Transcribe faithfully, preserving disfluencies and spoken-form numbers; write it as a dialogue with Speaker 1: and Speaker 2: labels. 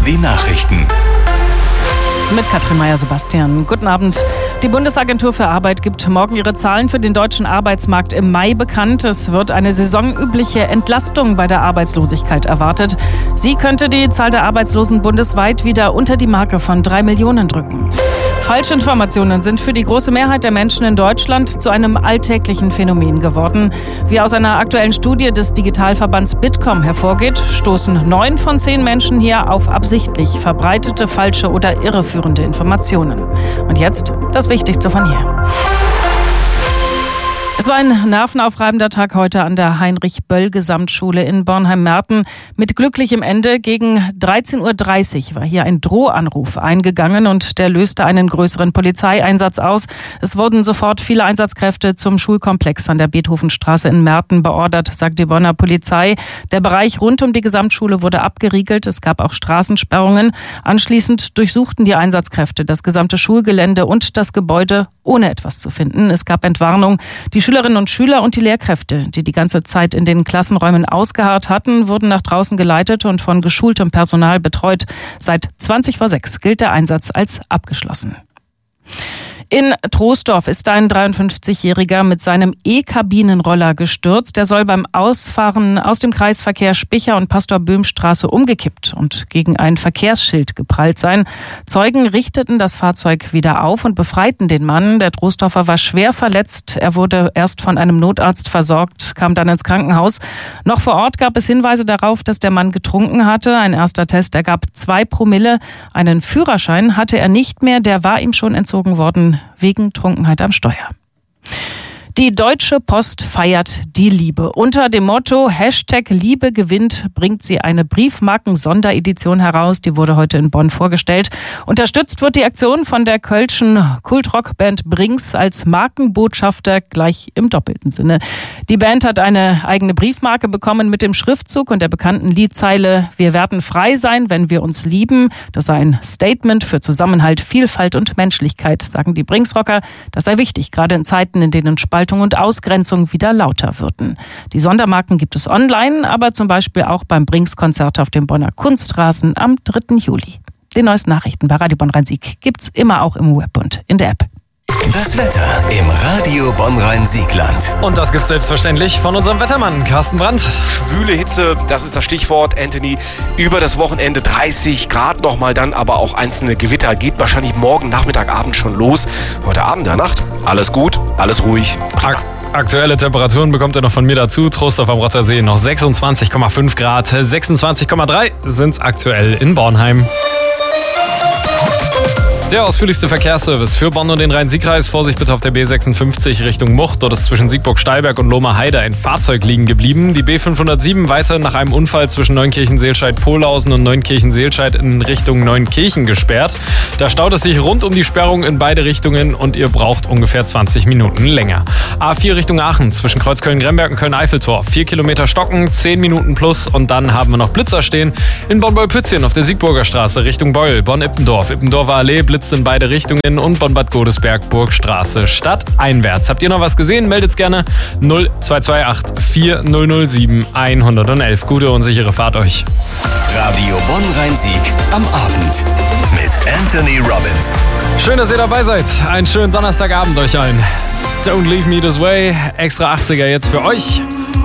Speaker 1: die Nachrichten.
Speaker 2: Mit Katrin Meyer-Sebastian. Guten Abend. Die Bundesagentur für Arbeit gibt morgen ihre Zahlen für den deutschen Arbeitsmarkt im Mai bekannt. Es wird eine saisonübliche Entlastung bei der Arbeitslosigkeit erwartet. Sie könnte die Zahl der Arbeitslosen bundesweit wieder unter die Marke von drei Millionen drücken. Falschinformationen sind für die große Mehrheit der Menschen in Deutschland zu einem alltäglichen Phänomen geworden. Wie aus einer aktuellen Studie des Digitalverbands Bitkom hervorgeht, stoßen neun von zehn Menschen hier auf absichtlich verbreitete falsche oder irreführende Informationen. Und jetzt das Wichtigste von hier. Es war ein nervenaufreibender Tag heute an der Heinrich-Böll-Gesamtschule in Bornheim-Merten. Mit glücklichem Ende gegen dreizehn Uhr dreißig war hier ein Drohanruf eingegangen und der löste einen größeren Polizeieinsatz aus. Es wurden sofort viele Einsatzkräfte zum Schulkomplex an der Beethovenstraße in Merten beordert, sagt die Bonner Polizei. Der Bereich rund um die Gesamtschule wurde abgeriegelt. Es gab auch Straßensperrungen. Anschließend durchsuchten die Einsatzkräfte das gesamte Schulgelände und das Gebäude, ohne etwas zu finden. Es gab Entwarnung. Die Schülerinnen und Schüler und die Lehrkräfte, die die ganze Zeit in den Klassenräumen ausgeharrt hatten, wurden nach draußen geleitet und von geschultem Personal betreut. Seit zwanzig vor sechs gilt der Einsatz als abgeschlossen. In Troisdorf ist ein dreiundfünfzigjähriger mit seinem E-Kabinenroller gestürzt. Der soll beim Ausfahren aus dem Kreisverkehr Spicher- und Pastor-Böhm-Straße umgekippt und gegen ein Verkehrsschild geprallt sein. Zeugen richteten das Fahrzeug wieder auf und befreiten den Mann. Der Troisdorfer war schwer verletzt. Er wurde erst von einem Notarzt versorgt, kam dann ins Krankenhaus. Noch vor Ort gab es Hinweise darauf, dass der Mann getrunken hatte. Ein erster Test ergab zwei Promille. Einen Führerschein hatte er nicht mehr, der war ihm schon entzogen worden wegen Trunkenheit am Steuer. Die Deutsche Post feiert die Liebe. Unter dem Motto Hashtag Liebe gewinnt bringt sie eine Briefmarken-Sonderedition heraus. Die wurde heute in Bonn vorgestellt. Unterstützt wird die Aktion von der kölschen Kultrock-Band Brings als Markenbotschafter gleich im doppelten Sinne. Die Band hat eine eigene Briefmarke bekommen mit dem Schriftzug und der bekannten Liedzeile Wir werden frei sein, wenn wir uns lieben. Das sei ein Statement für Zusammenhalt, Vielfalt und Menschlichkeit, sagen die Brings-Rocker. Das sei wichtig, gerade in Zeiten, in denen Spaltung und Ausgrenzung wieder lauter würden. Die Sondermarken gibt es online, aber zum Beispiel auch beim Brings-Konzert auf dem Bonner Kunstrasen am dritten Juli. Die neuesten Nachrichten bei Radio Bonn-Rhein-Sieg gibt's immer auch im Web und in der App.
Speaker 1: Das Wetter im Radio Bonn-Rhein-Siegland.
Speaker 3: Und das gibt's selbstverständlich von unserem Wettermann Carsten Brandt.
Speaker 4: Schwüle Hitze, das ist das Stichwort, Anthony. Über das Wochenende dreißig Grad nochmal, dann aber auch einzelne Gewitter. Geht wahrscheinlich morgen Nachmittag, Abend schon los. Heute Abend, der Nacht, alles gut, alles ruhig.
Speaker 3: Ak- Aktuelle Temperaturen bekommt ihr noch von mir dazu. Trostorf am Rottersee noch sechsundzwanzig Komma fünf Grad. sechsundzwanzig Komma drei sind's aktuell in Bornheim. Der ausführlichste Verkehrsservice für Bonn und den Rhein-Sieg-Kreis. Vorsicht bitte auf der B sechsundfünfzig Richtung Mucht. Dort ist zwischen Siegburg-Steilberg und Lohmer Heide ein Fahrzeug liegen geblieben. Die B fünfhundertsieben weiter nach einem Unfall zwischen Neunkirchen-Seelscheid-Pohlhausen und Neunkirchen-Seelscheid in Richtung Neunkirchen gesperrt. Da staut es sich rund um die Sperrung in beide Richtungen und ihr braucht ungefähr zwanzig Minuten länger. A vier Richtung Aachen zwischen Kreuzköln-Gremberg und Köln-Eiffeltor. Vier Kilometer stocken, zehn Minuten plus und dann haben wir noch Blitzer stehen in Bonn-Beul-Pützchen auf der Siegburger Straße Richtung Beul. Bonn-Ippendorf, Ippendorfer Allee, Blitz in beide Richtungen und Bonn-Bad Godesberg, Burgstraße, stadteinwärts. Habt ihr noch was gesehen? Meldet's gerne null zwei zwei acht vier null null sieben eins null eins. Gute und sichere Fahrt euch.
Speaker 1: Radio Bonn-Rhein-Sieg am Abend mit Anthony Robbins.
Speaker 3: Schön, dass ihr dabei seid. Einen schönen Donnerstagabend euch allen. Don't leave me this way. Extra achtziger jetzt für euch.